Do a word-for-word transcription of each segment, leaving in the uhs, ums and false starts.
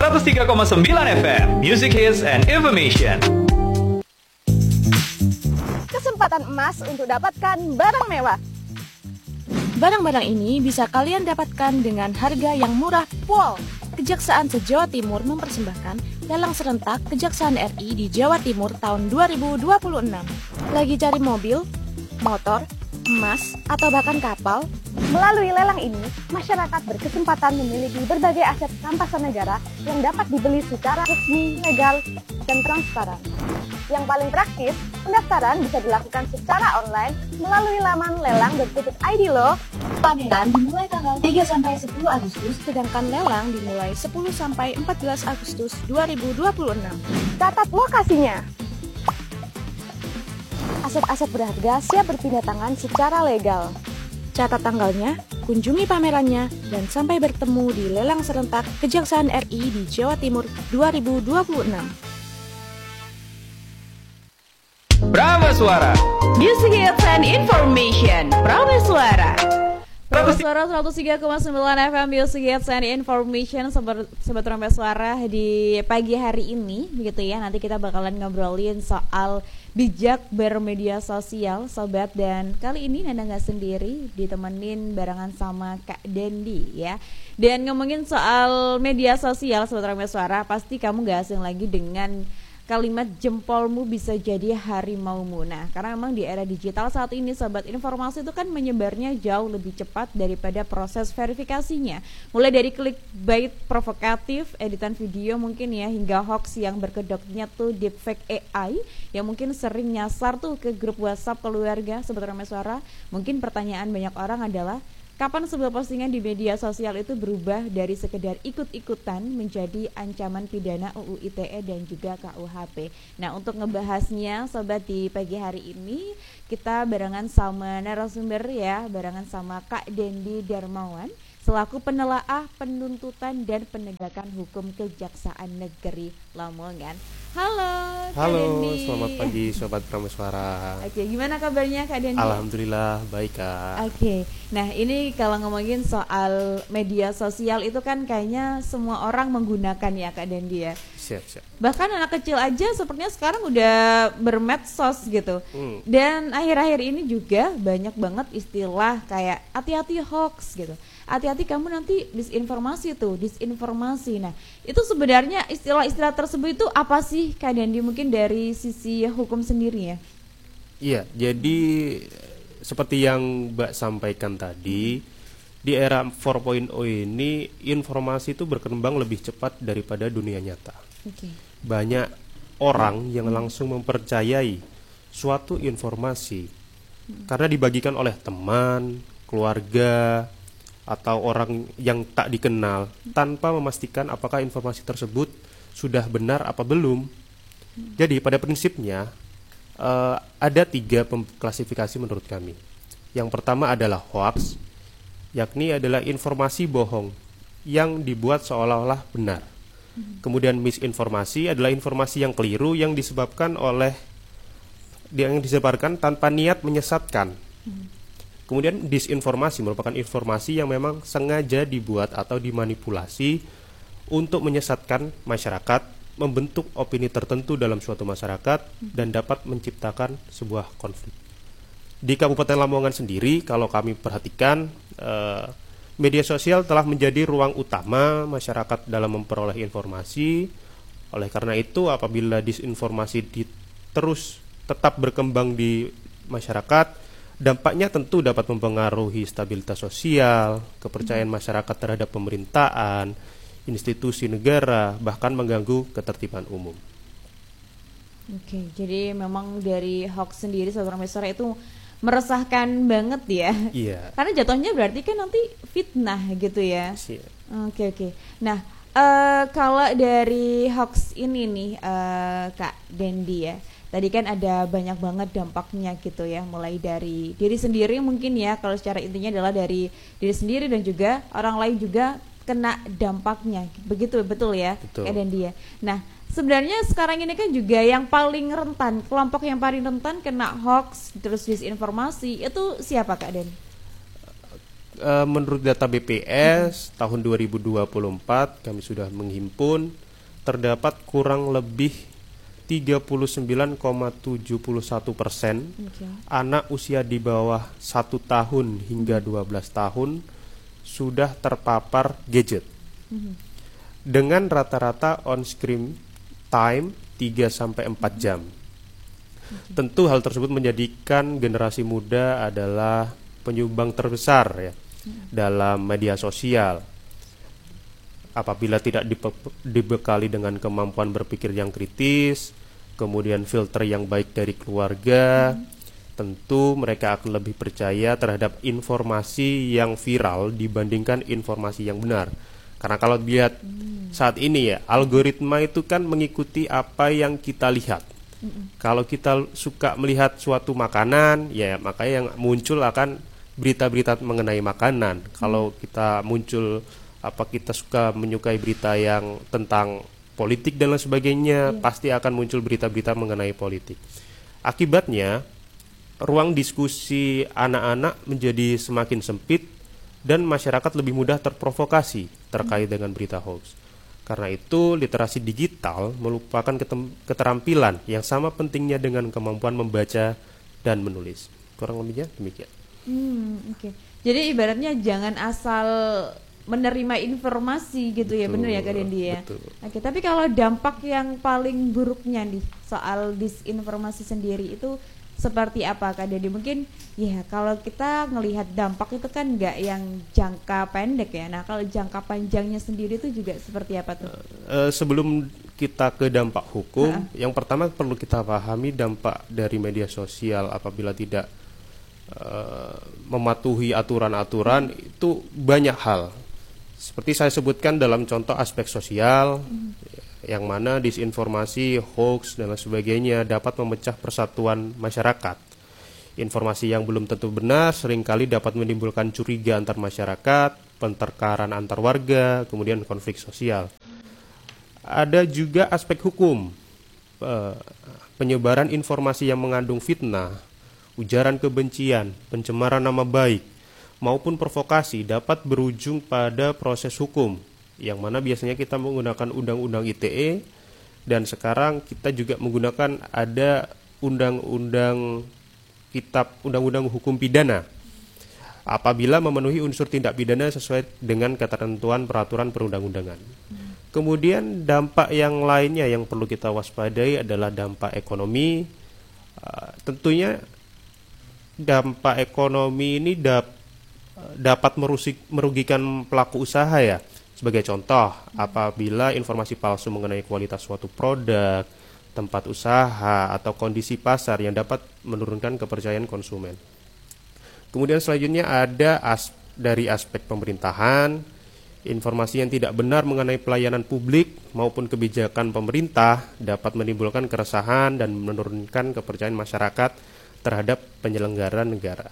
seratus tiga koma sembilan F M, Music Hits and Information. Kesempatan emas untuk dapatkan barang mewah. Barang-barang ini bisa kalian dapatkan dengan harga yang murah pol. Kejaksaan se-Jawa Timur mempersembahkan lelang serentak Kejaksaan R I di Jawa Timur tahun dua ribu dua puluh enam. Lagi cari mobil, motor, emas, atau bahkan kapal? Melalui lelang ini, masyarakat berkesempatan memiliki berbagai aset rampasan negara yang dapat dibeli secara resmi, legal, dan transparan. Yang paling praktis, pendaftaran bisa dilakukan secara online melalui laman lelang titik i d loh. Pameran dimulai tanggal tiga sampai sepuluh Agustus, sedangkan lelang dimulai sepuluh sampai empat belas Agustus dua ribu dua puluh enam. Catat lokasinya. Aset-aset berharga siap berpindah tangan secara legal. Catat tanggalnya, kunjungi pamerannya, dan sampai bertemu di lelang serentak Kejaksaan R I di Jawa Timur dua ribu dua puluh enam. Prameswara, Music Hits and Information. Prameswara. Prameswara Suara seratus tiga koma sembilan F M Music Hits and Information, sobat sobat Prameswara, di pagi hari ini begitu ya. Nanti kita bakalan ngobrolin soal bijak bermedia sosial, sobat, dan kali ini Nanda nggak sendiri, ditemenin barengan sama Kak Dendi ya. Dan ngomongin soal media sosial, sobat Prameswara, pasti kamu nggak asing lagi dengan kalimat jempolmu bisa jadi harimaumu. Nah, karena memang di era digital saat ini, sobat, informasi itu kan menyebarnya jauh lebih cepat daripada proses verifikasinya. Mulai dari clickbait provokatif, editan video mungkin ya, hingga hoax yang berkedoknya tuh deepfake A I yang mungkin sering nyasar tuh ke grup WhatsApp keluarga, sobat Prameswara. Mungkin pertanyaan banyak orang adalah, kapan sebuah postingan di media sosial itu berubah dari sekedar ikut-ikutan menjadi ancaman pidana U U I T E dan juga K U H P. Nah, untuk ngebahasnya, sobat, di pagi hari ini kita barengan sama narasumber ya, barengan sama Kak Dendi Darmawan selaku penelaah penuntutan dan penegakan hukum Kejaksaan Negeri Lamongan. Halo, Kak Halo, Dendi. selamat pagi sobat Prameswara. Oke, gimana kabarnya Kak Dendi? Alhamdulillah baik, Kak. Oke, nah ini kalau ngomongin soal media sosial itu kan kayaknya semua orang menggunakan ya Kak Dendi ya. Siap, siap. Bahkan anak kecil aja sepertinya sekarang udah bermedsos gitu. Hmm. Dan akhir-akhir ini juga banyak banget istilah kayak hati-hati hoax gitu. Hati-hati kamu nanti disinformasi tuh, disinformasi. Nah, itu sebenarnya istilah-istilah tersebut itu apa sih Kak Dendi, mungkin dari sisi hukum sendiri ya? Iya, jadi seperti yang Mbak sampaikan tadi, di era empat titik nol ini informasi itu berkembang lebih cepat daripada dunia nyata. Oke. Banyak orang yang langsung mempercayai suatu informasi karena dibagikan oleh teman, keluarga, atau orang yang tak dikenal tanpa memastikan apakah informasi tersebut sudah benar apa belum. Jadi pada prinsipnya uh, ada tiga klasifikasi menurut kami. Yang pertama adalah hoax, yakni adalah informasi bohong yang dibuat seolah-olah benar. Kemudian misinformasi adalah informasi yang keliru yang disebabkan oleh yang disebarkan tanpa niat menyesatkan. Kemudian disinformasi merupakan informasi yang memang sengaja dibuat atau dimanipulasi untuk menyesatkan masyarakat, membentuk opini tertentu dalam suatu masyarakat, dan dapat menciptakan sebuah konflik. Di Kabupaten Lamongan sendiri, kalau kami perhatikan, eh, media sosial telah menjadi ruang utama masyarakat dalam memperoleh informasi. Oleh karena itu, apabila disinformasi di, terus tetap berkembang di masyarakat, dampaknya tentu dapat mempengaruhi stabilitas sosial, kepercayaan masyarakat terhadap pemerintahan, institusi negara, bahkan mengganggu ketertiban umum. Oke, jadi memang dari hoax sendiri, saudara Prameswara, itu meresahkan banget ya. Iya. Karena jatuhnya berarti kan nanti fitnah gitu ya. Siap. Oke oke. Nah, uh, kalau dari hoax ini nih, uh, Kak Dendi ya. Tadi kan ada banyak banget dampaknya gitu ya, mulai dari diri sendiri mungkin ya, kalau secara intinya adalah dari diri sendiri dan juga orang lain juga kena dampaknya, begitu betul ya, betul. Kak Dendi ya. Nah, sebenarnya sekarang ini kan juga yang paling rentan, kelompok yang paling rentan kena hoax terus disinformasi itu siapa Kak Den? uh, menurut data B P S hmm. tahun dua ribu dua puluh empat kami sudah menghimpun terdapat kurang lebih tiga puluh sembilan koma tujuh satu persen okay. anak usia di bawah satu tahun hingga dua belas tahun sudah terpapar gadget. Mm-hmm. Dengan rata-rata on-screen time tiga sampai empat jam. Okay. Tentu hal tersebut menjadikan generasi muda adalah penyumbang terbesar ya mm-hmm. dalam media sosial. Apabila tidak dipe- dibekali dengan kemampuan berpikir yang kritis, kemudian filter yang baik dari keluarga, hmm. tentu mereka akan lebih percaya terhadap informasi yang viral dibandingkan informasi yang benar. Karena kalau dilihat hmm. saat ini ya, algoritma itu kan mengikuti apa yang kita lihat. Hmm. Kalau kita suka melihat suatu makanan, ya makanya yang muncul akan berita-berita mengenai makanan. Hmm. Kalau kita muncul apa kita suka menyukai berita yang tentang politik dan lain sebagainya, yeah. pasti akan muncul berita-berita mengenai politik. Akibatnya, ruang diskusi anak-anak menjadi semakin sempit dan masyarakat lebih mudah terprovokasi terkait mm. dengan berita hoax. Karena itu, literasi digital merupakan ketem- keterampilan yang sama pentingnya dengan kemampuan membaca dan menulis. Kurang lebihnya demikian. Hmm, oke. Okay. Jadi ibaratnya jangan asal menerima informasi gitu ya, betul, bener ya Kak Dendi ya. Betul. Oke, tapi kalau dampak yang paling buruknya nih soal disinformasi sendiri itu seperti apa Kak Dendi? Mungkin ya kalau kita ngelihat dampak itu kan nggak yang jangka pendek ya. Nah kalau jangka panjangnya sendiri itu juga seperti apa tuh? Uh, sebelum kita ke dampak hukum, uh-uh. yang pertama perlu kita pahami dampak dari media sosial apabila tidak uh, mematuhi aturan-aturan hmm. itu banyak hal. Seperti saya sebutkan dalam contoh aspek sosial, hmm. yang mana disinformasi, hoax, dan lain sebagainya dapat memecah persatuan masyarakat. Informasi yang belum tentu benar seringkali dapat menimbulkan curiga antar masyarakat, pertengkaran antar warga, kemudian konflik sosial. Ada juga aspek hukum, penyebaran informasi yang mengandung fitnah, ujaran kebencian, pencemaran nama baik, maupun provokasi dapat berujung pada proses hukum, yang mana biasanya kita menggunakan undang-undang I T E dan sekarang kita juga menggunakan ada undang-undang kitab undang-undang hukum pidana apabila memenuhi unsur tindak pidana sesuai dengan ketentuan peraturan perundang-undangan. Hmm. Kemudian dampak yang lainnya yang perlu kita waspadai adalah dampak ekonomi. Uh, tentunya dampak ekonomi ini dapat dapat merusik, merugikan pelaku usaha ya. Sebagai contoh, apabila informasi palsu mengenai kualitas suatu produk, tempat usaha, atau kondisi pasar yang dapat menurunkan kepercayaan konsumen. Kemudian selanjutnya ada as, dari aspek pemerintahan, informasi yang tidak benar mengenai pelayanan publik maupun kebijakan pemerintah dapat menimbulkan keresahan dan menurunkan kepercayaan masyarakat terhadap penyelenggara negara.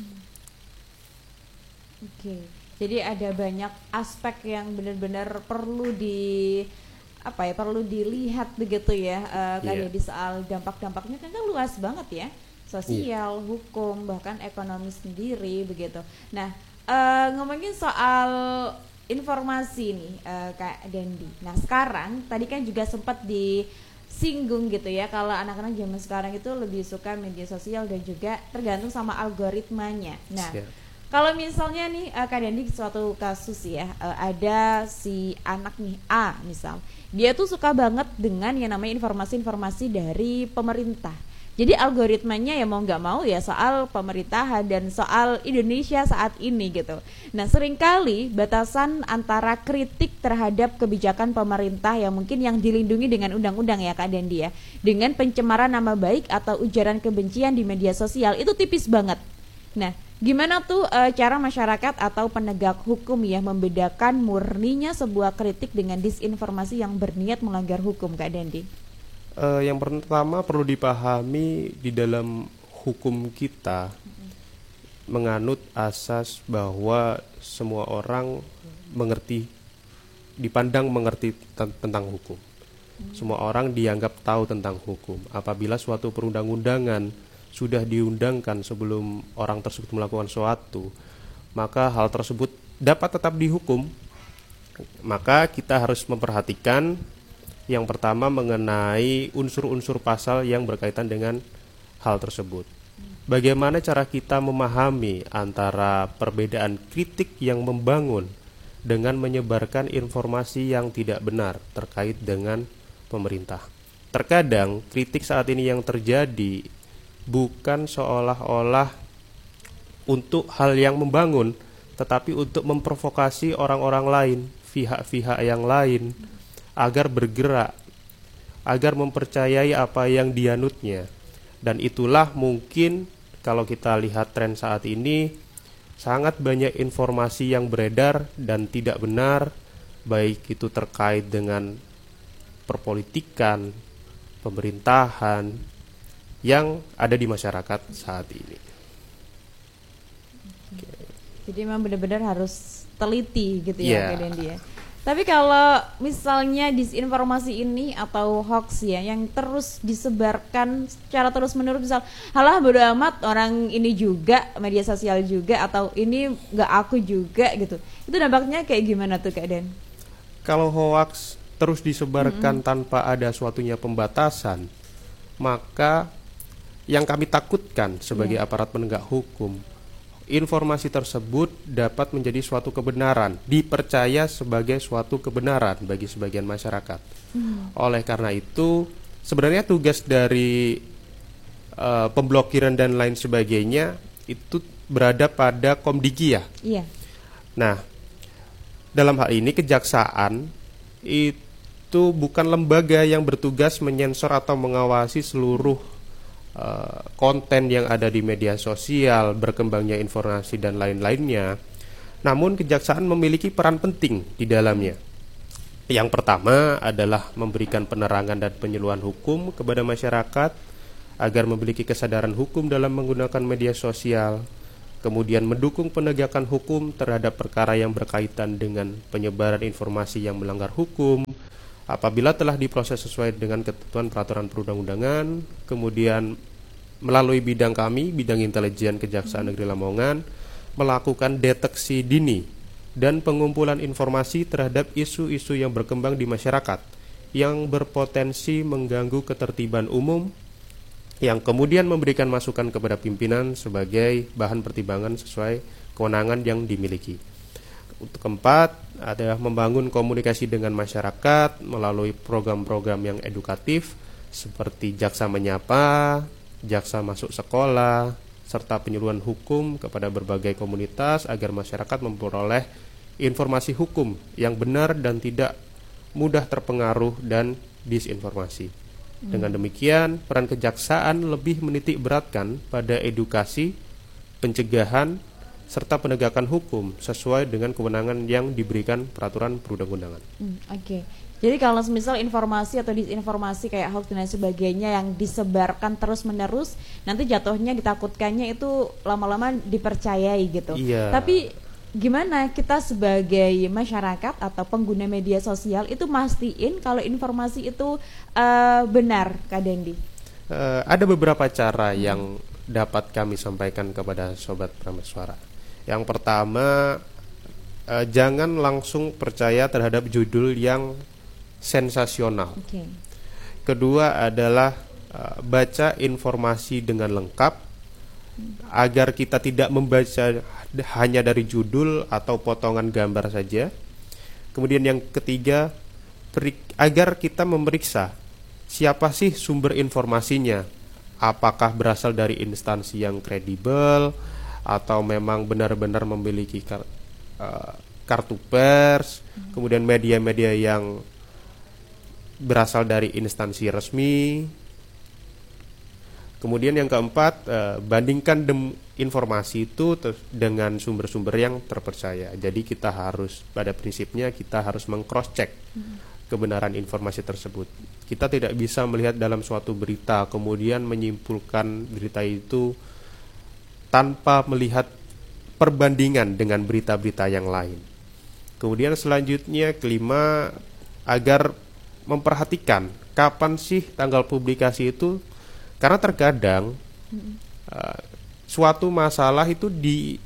Oke, jadi ada banyak aspek yang benar-benar perlu di apa ya perlu dilihat begitu ya, uh, kayak yeah. di soal dampak-dampaknya kan, kan luas banget ya, sosial, yeah. hukum, bahkan ekonomi sendiri begitu. Nah, uh, ngomongin soal informasi nih, uh, Kak Dendi. Nah sekarang tadi kan juga sempat disinggung gitu ya, kalau anak-anak zaman sekarang itu lebih suka media sosial dan juga tergantung sama algoritmanya. Nah. Yeah. Kalau misalnya nih uh, Kak Dendi suatu kasus ya, uh, ada si anak nih A misal, dia tuh suka banget dengan yang namanya informasi-informasi dari pemerintah. Jadi algoritmanya ya mau nggak mau ya soal pemerintahan dan soal Indonesia saat ini gitu. Nah seringkali batasan antara kritik terhadap kebijakan pemerintah yang mungkin yang dilindungi dengan undang-undang ya Kak Dendi ya, dengan pencemaran nama baik atau ujaran kebencian di media sosial itu tipis banget. Nah, gimana tuh e, cara masyarakat atau penegak hukum ya membedakan murninya sebuah kritik dengan disinformasi yang berniat melanggar hukum, Kak Dendi? E, yang pertama perlu dipahami di dalam hukum kita mm-hmm. menganut asas bahwa semua orang mengerti, dipandang mengerti t- tentang hukum. Mm-hmm. Semua orang dianggap tahu tentang hukum. Apabila suatu perundang-undangan sudah diundangkan sebelum orang tersebut melakukan suatu, maka hal tersebut dapat tetap dihukum. Maka kita harus memperhatikan yang pertama mengenai unsur-unsur pasal yang berkaitan dengan hal tersebut. Bagaimana cara kita memahami antara perbedaan kritik yang membangun dengan menyebarkan informasi yang tidak benar terkait dengan pemerintah. Terkadang kritik saat ini yang terjadi bukan seolah-olah untuk hal yang membangun, tetapi untuk memprovokasi orang-orang lain, pihak-pihak yang lain, agar bergerak, agar mempercayai apa yang dianutnya. Dan itulah mungkin kalau kita lihat tren saat ini, sangat banyak informasi yang beredar dan tidak benar, baik itu terkait dengan perpolitikan, pemerintahan yang ada di masyarakat saat ini. Jadi memang benar-benar harus teliti gitu Yeah. ya Kak Dendi ya. Tapi kalau misalnya disinformasi ini atau hoax ya yang terus disebarkan secara terus-menerus, misal halah bodo amat orang ini juga, media sosial juga, atau ini nggak aku juga gitu. Itu dampaknya kayak gimana tuh Kak Den? Kalau hoaks terus disebarkan mm-hmm. tanpa ada suatunya pembatasan, maka yang kami takutkan sebagai yeah. aparat penegak hukum, informasi tersebut dapat menjadi suatu kebenaran, dipercaya sebagai suatu kebenaran bagi sebagian masyarakat. Hmm. Oleh karena itu, sebenarnya tugas dari uh, pemblokiran dan lain sebagainya itu berada pada Komdigi ya. Iya. Nah, dalam hal ini kejaksaan itu bukan lembaga yang bertugas menyensor atau mengawasi seluruh Uh, konten yang ada di media sosial, berkembangnya informasi dan lain-lainnya. Namun kejaksaan memiliki peran penting di dalamnya. Yang pertama adalah memberikan penerangan dan penyuluhan hukum kepada masyarakat agar memiliki kesadaran hukum dalam menggunakan media sosial. Kemudian mendukung penegakan hukum terhadap perkara yang berkaitan dengan penyebaran informasi yang melanggar hukum apabila telah diproses sesuai dengan ketentuan peraturan perundang-undangan. Kemudian melalui bidang kami, bidang intelijen Kejaksaan Negeri Lamongan, melakukan deteksi dini dan pengumpulan informasi terhadap isu-isu yang berkembang di masyarakat yang berpotensi mengganggu ketertiban umum, yang kemudian memberikan masukan kepada pimpinan sebagai bahan pertimbangan sesuai kewenangan yang dimiliki. Untuk keempat adalah membangun komunikasi dengan masyarakat melalui program-program yang edukatif seperti Jaksa Menyapa, Jaksa Masuk Sekolah, serta penyuluhan hukum kepada berbagai komunitas agar masyarakat memperoleh informasi hukum yang benar dan tidak mudah terpengaruh dan disinformasi. Hmm. Dengan demikian, peran kejaksaan lebih menitik beratkan pada edukasi, pencegahan, serta penegakan hukum sesuai dengan kewenangan yang diberikan peraturan perundang-undangan. Hmm, Oke, okay. Jadi kalau misal informasi atau disinformasi kayak hoax dan sebagainya yang disebarkan terus-menerus, nanti jatuhnya ditakutkannya itu lama-lama dipercayai gitu. Iya. Tapi gimana kita sebagai masyarakat atau pengguna media sosial itu mastiin kalau informasi itu uh, benar, Kak Dendi? Uh, ada beberapa cara hmm. yang dapat kami sampaikan kepada Sobat Prameswara. Yang pertama, uh, jangan langsung percaya terhadap judul yang sensasional. Okay. Kedua adalah uh, baca informasi dengan lengkap hmm. agar kita tidak membaca hanya dari judul atau potongan gambar saja. Kemudian yang ketiga, peri- agar kita memeriksa siapa sih sumber informasinya. Apakah berasal dari instansi yang kredibel atau memang benar-benar memiliki kar- uh, kartu pers, hmm. kemudian media-media yang berasal dari instansi resmi. Kemudian yang keempat, eh, bandingkan dem- informasi itu ter- dengan sumber-sumber yang terpercaya. Jadi kita harus, pada prinsipnya kita harus meng-cross check hmm. kebenaran informasi tersebut. Kita tidak bisa melihat dalam suatu berita kemudian menyimpulkan berita itu tanpa melihat perbandingan dengan berita-berita yang lain. Kemudian selanjutnya kelima, agar memperhatikan kapan sih tanggal publikasi itu, karena terkadang hmm. uh, suatu masalah itu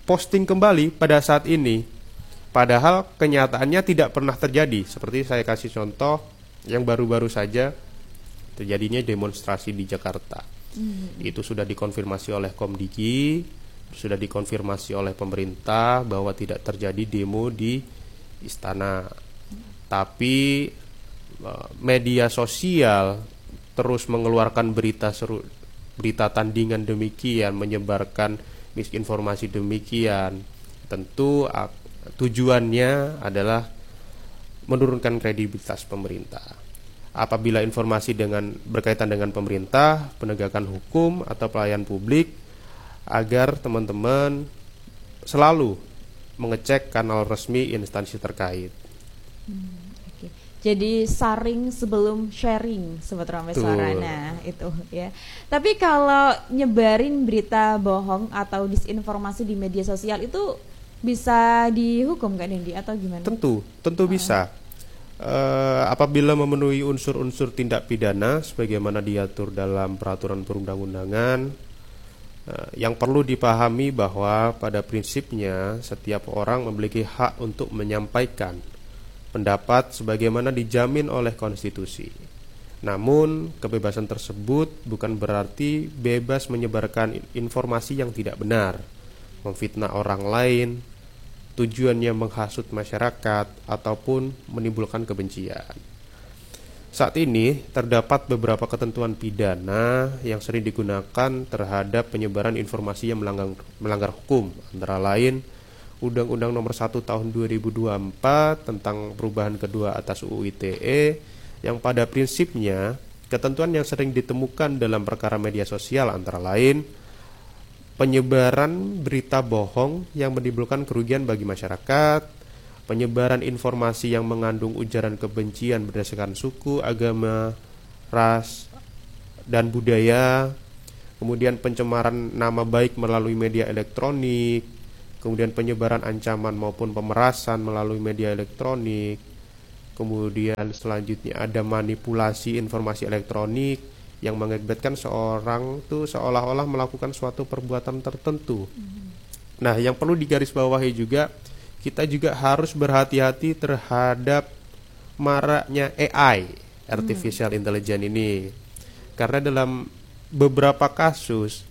posting kembali pada saat ini, padahal kenyataannya tidak pernah terjadi. Seperti saya kasih contoh yang baru-baru saja terjadinya demonstrasi di Jakarta. Hmm. Itu sudah dikonfirmasi oleh Komdigi, sudah dikonfirmasi oleh pemerintah bahwa tidak terjadi demo di istana. Tapi media sosial terus mengeluarkan berita seru, berita tandingan demikian, menyebarkan misinformasi demikian. Tentu uh, tujuannya adalah menurunkan kredibilitas pemerintah. Apabila informasi dengan berkaitan dengan pemerintah, penegakan hukum atau pelayanan publik, agar teman-teman selalu mengecek kanal resmi instansi terkait. Hmm. Jadi saring sebelum sharing, Sobat Ramai Suara. Nah, itu ya. Tapi kalau nyebarin berita bohong atau disinformasi di media sosial itu bisa dihukum kan, Dendi, atau gimana? Tentu, tentu uh. bisa. Uh, apabila memenuhi unsur-unsur tindak pidana sebagaimana diatur dalam peraturan perundang-undangan, uh, yang perlu dipahami bahwa pada prinsipnya setiap orang memiliki hak untuk menyampaikan pendapat sebagaimana dijamin oleh konstitusi. Namun, kebebasan tersebut bukan berarti bebas menyebarkan informasi yang tidak benar, memfitnah orang lain, tujuannya menghasut masyarakat, ataupun menimbulkan kebencian. Saat ini, terdapat beberapa ketentuan pidana yang sering digunakan terhadap penyebaran informasi yang melanggar, melanggar hukum, antara lain Undang-Undang Nomor satu Tahun dua ribu dua puluh empat tentang perubahan kedua atas U U I T E, yang pada prinsipnya ketentuan yang sering ditemukan dalam perkara media sosial antara lain penyebaran berita bohong yang menimbulkan kerugian bagi masyarakat, penyebaran informasi yang mengandung ujaran kebencian berdasarkan suku, agama, ras, dan budaya, kemudian pencemaran nama baik melalui media elektronik, kemudian penyebaran ancaman maupun pemerasan melalui media elektronik, kemudian selanjutnya ada manipulasi informasi elektronik yang mengakibatkan seorang tuh seolah-olah melakukan suatu perbuatan tertentu. Mm-hmm. Nah, yang perlu digarisbawahi juga, kita juga harus berhati-hati terhadap maraknya A I, artificial mm. intelligence ini, karena dalam beberapa kasus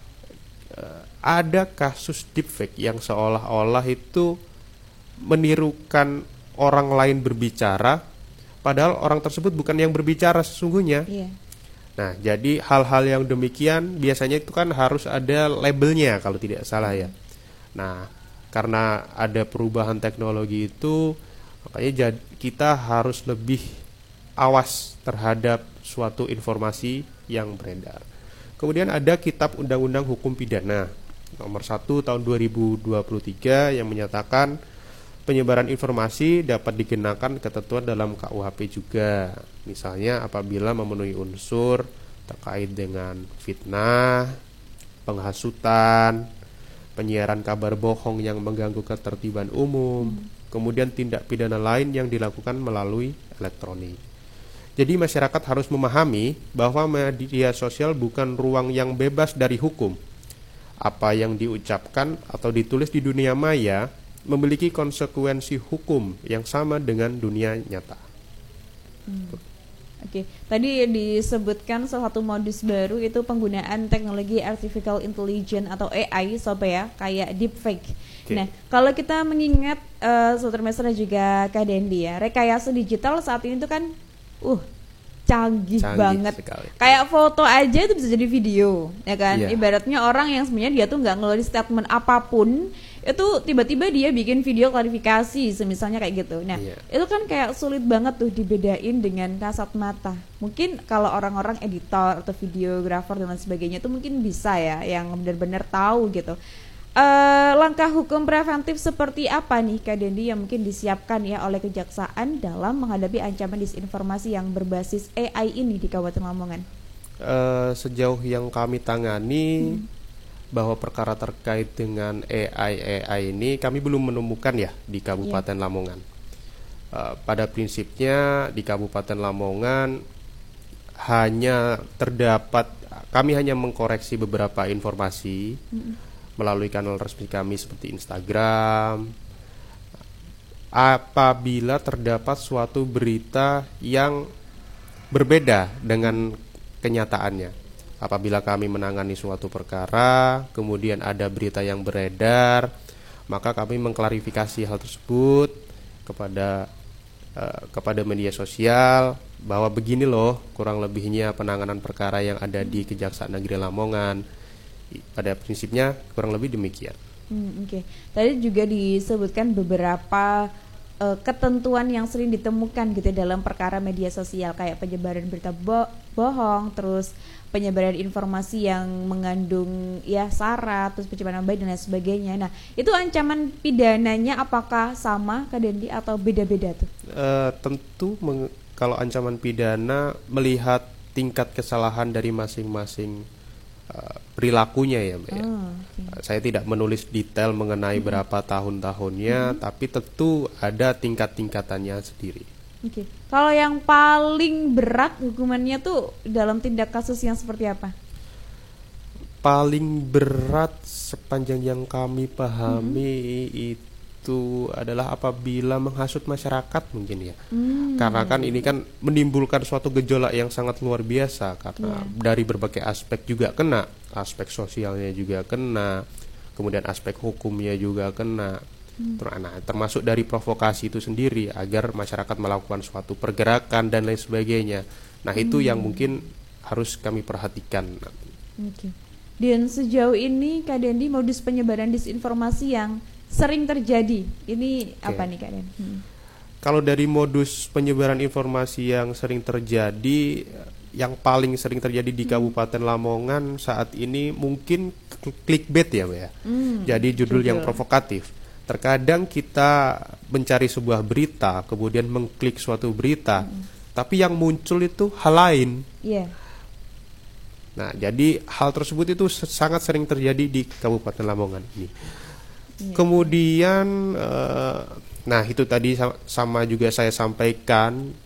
ada kasus deepfake yang seolah-olah itu menirukan orang lain berbicara, padahal orang tersebut bukan yang berbicara sesungguhnya. Yeah. Nah, jadi hal-hal yang demikian biasanya itu kan harus ada labelnya kalau tidak salah ya. Nah, karena ada perubahan teknologi itu, makanya kita harus lebih awas terhadap suatu informasi yang beredar. Kemudian ada Kitab Undang-Undang Hukum Pidana Nomor satu Tahun dua ribu dua puluh tiga yang menyatakan penyebaran informasi dapat dikenakan ketentuan dalam K U H P juga. Misalnya apabila memenuhi unsur terkait dengan fitnah, penghasutan, penyiaran kabar bohong yang mengganggu ketertiban umum, hmm. kemudian tindak pidana lain yang dilakukan melalui elektronik. Jadi masyarakat harus memahami bahwa media sosial bukan ruang yang bebas dari hukum. Apa yang diucapkan atau ditulis di dunia maya memiliki konsekuensi hukum yang sama dengan dunia nyata. Hmm. Oke, tadi disebutkan salah satu modus baru itu penggunaan teknologi artificial intelligence atau A I, sobat ya, kayak deepfake. Okay. Nah, kalau kita mengingat uh, Sobat Mesra juga Kak Dendi ya, rekayasa digital saat ini tuh kan uh canggih, canggih banget sekali. Kayak foto aja itu bisa jadi video, ya kan? Yeah. Ibaratnya orang yang sebenarnya dia tuh nggak ngeluarin statement apapun, itu tiba-tiba dia bikin video klarifikasi, semisalnya kayak gitu. Nah, yeah. itu kan kayak sulit banget tuh dibedain dengan kasat mata. Mungkin kalau orang-orang editor atau videografer dan lain sebagainya itu mungkin bisa ya, yang benar-benar tahu gitu. Uh, langkah hukum preventif seperti apa nih Kak Dendi yang mungkin disiapkan ya oleh Kejaksaan dalam menghadapi ancaman disinformasi yang berbasis A I ini di Kabupaten Lamongan? Uh, sejauh yang kami tangani hmm. bahwa perkara terkait dengan A I A I ini kami belum menemukan ya di Kabupaten yeah. Lamongan. Uh, pada prinsipnya di Kabupaten Lamongan hanya terdapat, kami hanya mengkoreksi beberapa informasi. Hmm. melalui kanal resmi kami seperti Instagram. Apabila terdapat suatu berita yang berbeda dengan kenyataannya, apabila kami menangani suatu perkara, kemudian ada berita yang beredar, maka kami mengklarifikasi hal tersebut kepada uh, kepada media sosial bahwa begini loh kurang lebihnya penanganan perkara yang ada di Kejaksaan Negeri Lamongan. Pada prinsipnya kurang lebih demikian. Hmm, Oke, okay. Tadi juga disebutkan beberapa uh, ketentuan yang sering ditemukan gitu dalam perkara media sosial, kayak penyebaran berita bo- bohong, terus penyebaran informasi yang mengandung ya sara, terus pencemaran baik dan lain sebagainya. Nah, itu ancaman pidananya apakah sama Kak Dendi atau beda-beda tuh? Uh, tentu meng- kalau ancaman pidana melihat tingkat kesalahan dari masing-masing uh, perilakunya ya, Mbak. Ya. Oh, okay. Uh, saya tidak menulis detail mengenai mm-hmm. berapa tahun-tahunnya, mm-hmm. tapi tentu ada tingkat-tingkatannya sendiri. Oke. Okay. Kalau yang paling berat hukumannya tuh dalam tindak kasus yang seperti apa? Paling berat sepanjang yang kami pahami mm-hmm. itu adalah apabila menghasut masyarakat mungkin ya. Mm. Karena kan ini kan menimbulkan suatu gejolak yang sangat luar biasa karena yeah. dari berbagai aspek juga kena, aspek sosialnya juga kena, kemudian aspek hukumnya juga kena. Hmm. Nah, termasuk dari provokasi itu sendiri agar masyarakat melakukan suatu pergerakan dan lain sebagainya. Nah, itu hmm. yang mungkin harus kami perhatikan. Oke. Okay. Dan sejauh ini Kak Dendi, modus penyebaran disinformasi yang sering terjadi ini okay. apa nih Kak Dendi? Hmm. Kalau dari modus penyebaran informasi yang sering terjadi, yang paling sering terjadi di Kabupaten Lamongan saat ini mungkin clickbait ya, Mbak ya. Hmm. Jadi judul, judul yang provokatif. Terkadang kita mencari sebuah berita, kemudian mengklik suatu berita, mm. tapi yang muncul itu hal lain. Yeah. Nah, jadi hal tersebut itu sangat sering terjadi di Kabupaten Lamongan ini. Yeah. Kemudian, uh, nah itu tadi sama juga saya sampaikan